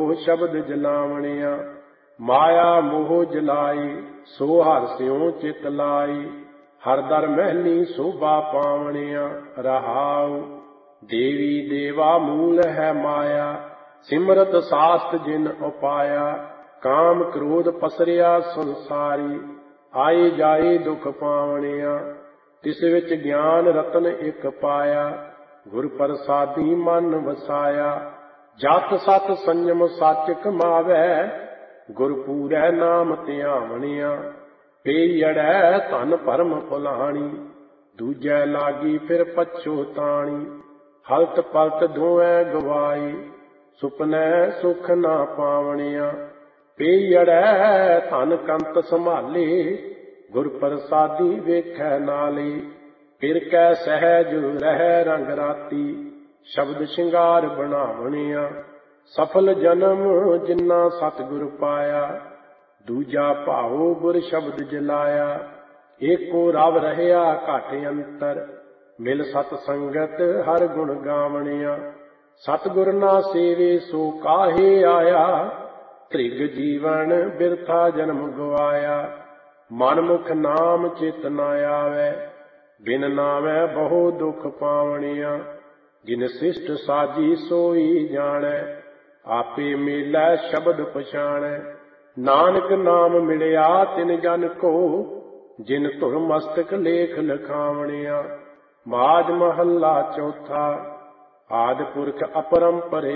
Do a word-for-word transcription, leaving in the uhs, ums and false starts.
ਮੋਹ ਸ਼ਬਦ ਜਲਾਵਣਿਆ। ਮਾਇਆ ਮੋਹ ਜਲਾਈ ਸੋ ਹਰਿ ਸਿਉ ਚਿਤ ਲਾਈ। ਹਰਿ ਦਰ ਮਹਿਲੀ ਸੋਭਾ ਪਾਵਣਿਆ। ਰਹਾਉ ਦੇਵੀ ਦੇਵਾ ਮੂਲ ਹੈ ਮਾਇਆ। ਸਿਮਰਤ ਸਾਸਤ ਜਿਨ ਉਪਾਇਆ। ਕਾਮ ਕ੍ਰੋਧ ਪਸਰਿਆ ਸੰਸਾਰੀ। ਆਏ ਜਾਏ ਦੁਖ ਪਾਵਣਿਆ। ਤਿਸ ਵਿੱਚ ਗਿਆਨ ਰਤਨ ਇੱਕ ਪਾਇਆ। ਗੁਰ ਪ੍ਰਸਾਦੀ ਮਨ ਵਸਾਇਆ। ਜਤ ਸਤ ਸੰਜਮ ਸੱਚ ਕਮਾਵੈ। ਗੁਰ ਪੂਰੈ ਨਾਮ ਧਿਆਵਣਿਆ। ਪੇਈੜੈ ਧਨ ਭਰਮ ਭੁਲਾਣੀ। ਦੂਜੈ ਲਾਗੀ ਫਿਰ ਪਛੋਤਾਣੀ। ਹਲਤ ਪਲਤ ਦੋਵੇਂ ਗਵਾਈ। ਸੁਪਨੈ ਸੁਖ ਨਾ ਪਾਵਣਿਆ। ਪੇਈੜੈ ਧਨ ਕੰਤ ਸੰਭਾਲੇ। ਗੁਰ ਪ੍ਰਸਾਦੀ ਵੇਖੈ ਨਾਲੇ। ਫਿਰ ਕੈ ਸਹਿਜ ਰਹਿ ਰੰਗ ਰਾਤੀ। ਸ਼ਬਦ ਸ਼ਿੰਗਾਰ ਬਣਾਵਣਿਆ। ਸਫਲ ਜਨਮ ਜਿਨਾ ਸਤਿਗੁਰ ਪਾਇਆ। ਦੂਜਾ ਭਾਉ ਗੁਰ ਸ਼ਬਦ ਜਲਾਇਆ। ਏਕੋ ਰਵ ਰਹਿਆ ਘਟ ਅੰਤਰ। ਮਿਲ ਸਤ ਸੰਗਤ ਹਰ ਗੁਣ ਗਾਵਣਿਆ। ਸਤਿਗੁਰ ਨਾ ਸੇਵੇ ਸੋ ਕਾਹੇ ਆਇਆ। ਤ੍ਰਿਗ ਜੀਵਨ ਬਿਰਥਾ ਜਨਮ ਗਵਾਇਆ। ਮਨ ਮੁਖ ਨਾਮ ਚਿਤ ਨ ਆਵੈ। ਬਿਨ ਨਾਮੈ ਬਹੁ ਦੁਖ ਪਾਵਣਿਆ। ਜਿਨ ਸਿਸ਼ਟ ਸਾਜੀ ਸੋਈ ਜਾਣੈ। ਆਪੇ ਮੇਲੈ ਸ਼ਬਦ ਪਛਾਣੈ। ਨਾਨਕ ਨਾਮ ਮਿਲਿਆ ਤਿਨ ਜਨ ਕੋ। ਜਿਨ ਧੁਰ ਮਸਤਕ ਲੇਖ ਲਿਖਾਵਣਿਆ। ਮਾਝ ਮਹੱਲਾ ਚੌਥਾ। ਆਦਿ ਪੁਰਖ ਅਪਰੰਪਰ